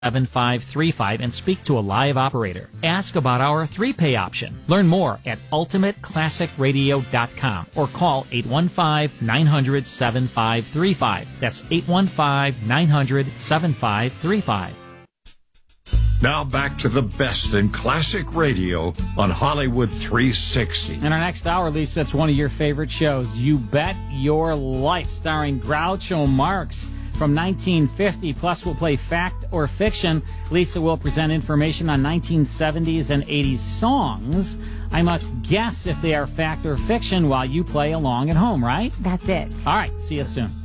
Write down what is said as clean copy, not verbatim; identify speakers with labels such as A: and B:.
A: 7535 and speak to a live operator. Ask about our 3-pay option. Learn more at ultimateclassicradio.com or call 815-900-7535. That's 815-900-7535.
B: Now back to the best in classic radio on Hollywood 360.
C: In our next hour, Lisa, it's one of your favorite shows, You Bet Your Life, starring Groucho Marx from 1950. Plus, we'll play Fact or Fiction. Lisa will present information on 1970s and 80s songs. I must guess if they are fact or fiction while you play along at home, right?
D: That's it.
C: All right, see you soon.